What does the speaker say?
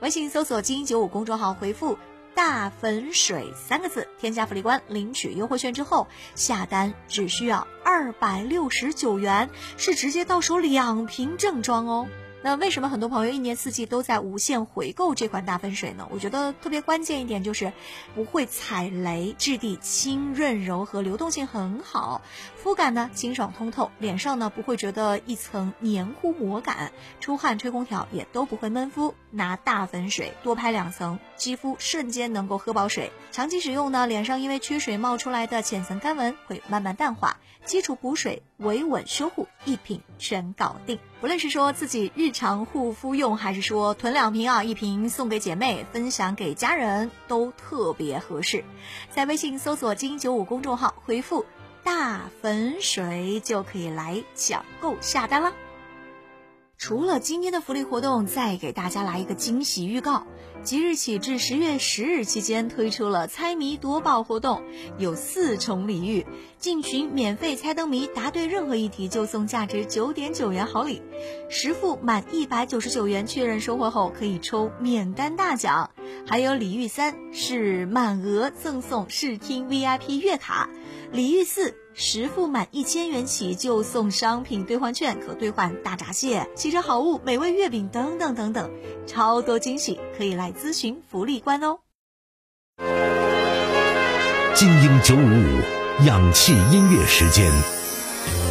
微信搜索精英95公众号，回复大粉水3个字，添加福利官领取优惠券之后，下单只需要269元，是直接到手2瓶正装哦。那为什么很多朋友一年四季都在无限回购这款大粉水呢？我觉得特别关键一点就是不会踩雷，质地轻润柔和，流动性很好，肤感呢清爽通透，脸上呢不会觉得一层黏糊膜感，出汗吹空调也都不会闷肤。拿大粉水多拍2层，肌肤瞬间能够喝饱水，长期使用呢，脸上因为缺水冒出来的浅层干纹会慢慢淡化，基础补水维稳修护一瓶全搞定。不论是说自己日常护肤用，还是说囤2瓶啊，1瓶送给姐妹，分享给家人，都特别合适。在微信搜索精英95公众号，回复大粉水就可以来抢购下单啦。除了今天的福利活动，再给大家来一个惊喜预告。即日起至10月10日期间推出了猜谜夺宝活动，有4重礼遇，进群免费猜灯谜，答对任何一题就送价值9.9元好礼，10副满199元确认收货后可以抽免单大奖。还有礼遇3是满额赠送视听 VIP 月卡，礼遇410副满1000元起就送商品兑换券，可兑换大闸蟹、汽车好物、美味月饼等等等等，超多惊喜，可以来咨询福利官哦。 精英955氧气音乐时间。